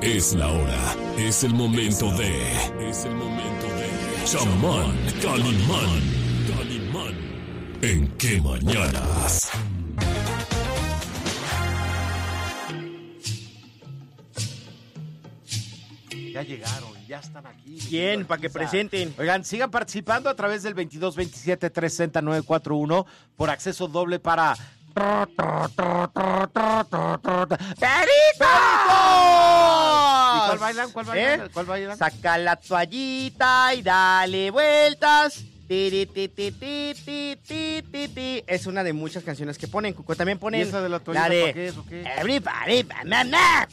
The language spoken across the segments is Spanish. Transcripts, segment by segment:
Es la hora, es el momento de Chamán Calimán. ¿En qué mañanas? Ya llegaron, ya están aquí. Bien, para que presenten. Oigan, sigan participando a través del 2227-360-941 por acceso doble para... ¡Perito! ¿Y cuál bailan? ¿Cuál bailan? Saca la toallita y dale vueltas. Ti, ti, ti, ti, ti, ti, ti, ti. Es una de muchas canciones que ponen, Cuco. También ponen ¿Y esa de la toallita para qué es o qué? Everybody, banana.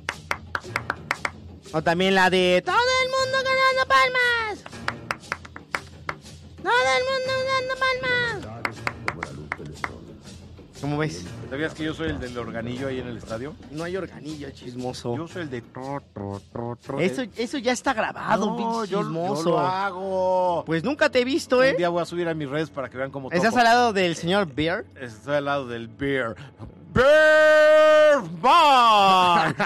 O también la de todo el mundo ganando palmas. Todo el mundo ganando palmas. ¿Cómo ves? ¿Sabías que yo soy el del organillo ahí en el estadio? No hay organillo, chismoso. Yo soy el de... Eso ya está grabado, No, pinche yo chismoso. lo hago. Pues nunca te he visto, Un día voy a subir a mis redes para que vean cómo toco. ¿Estás al lado del señor Bear? Estoy al lado del Bear. ¡Bear Bond!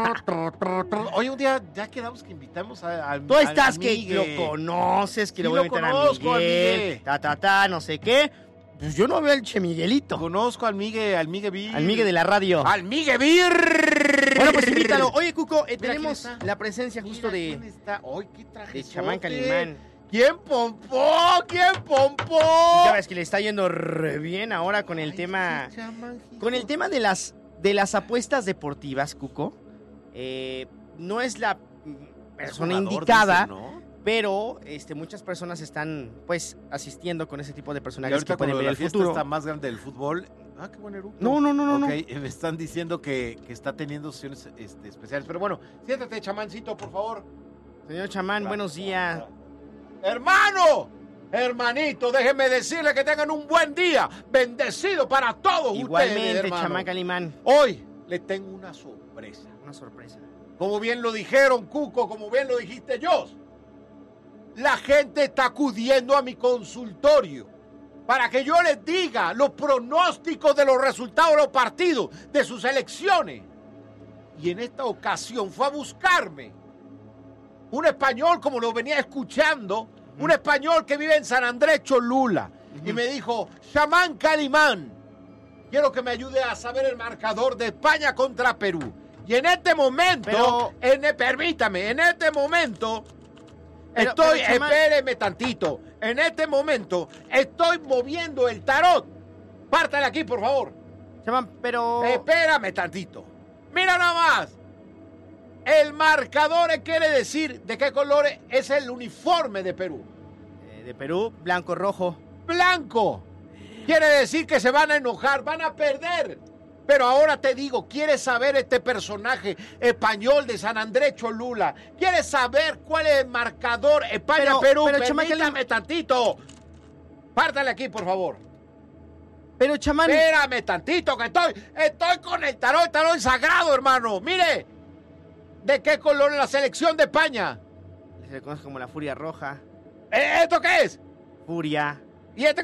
Oye, un día ya quedamos que invitamos al Tú estás al que Migue. lo conoces, que Sí lo voy a lo invitar conozco, a al Miguel, Migue. no sé qué. Pues yo no veo al Che Miguelito, Conozco al Migue Beer. al Migue de la radio. ¡Al Migue Beer! Bueno, pues invítalo. Oye, Cuco, Mira, tenemos ¿quién está? la presencia justo ¿Quién de está? ¡Ay, qué traje! Chamán Calimán. ¿Quién pompó? ¿Quién pompó? Ya ves que le está yendo re bien ahora con el tema... Con el tema de las apuestas deportivas, Cuco. No es la persona Jugador, indicada, dicen, ¿no? pero muchas personas están pues asistiendo con ese tipo de Y personajes ahorita que pueden cuando ver la el fiesta futuro. está más grande del fútbol. Ah, qué buen eructo. No. Ok, me están diciendo que está teniendo sesiones especiales. Pero bueno, siéntate, chamancito, por favor. Señor Chamán, buenos días. ¡Hermano! Hermanito, déjenme decirle que tengan un buen día. Bendecido para todos ustedes, Igualmente, hermano. Chamán Calimán. Hoy les tengo una sorpresa. Una sorpresa. Como bien lo dijeron, Cuco, como bien lo dijiste, yo. La gente está acudiendo a mi consultorio para que yo les diga los pronósticos de los resultados de los partidos, de sus elecciones. Y en esta ocasión fue a buscarme un español, como lo venía escuchando, un español que vive en San Andrés, Cholula. Y me dijo, Chamán Calimán, quiero que me ayude a saber el marcador de España contra Perú. Y en este momento, permítame, en este momento, Chamán, espéreme tantito, en este momento estoy moviendo el tarot. Pártale aquí, por favor. Chamán, pero... Espérame tantito. Mira nada más. El marcador quiere decir de qué color es el uniforme de Perú. de Perú, blanco-rojo. Blanco. Quiere decir que se van a enojar, van a perder. Pero ahora te digo, ¿quieres saber este personaje español de San Andrés Cholula? ¿Quieres saber cuál es el marcador España-Perú? Pero, Chamán, Permítame tantito. Pártale aquí, por favor. Pero, Chamán... Espérame tantito, que estoy con el tarot sagrado, hermano. Mire, ¿de qué color es la selección de España? Se le conoce como la Furia Roja. ¿Esto qué es? Furia. ¿Y este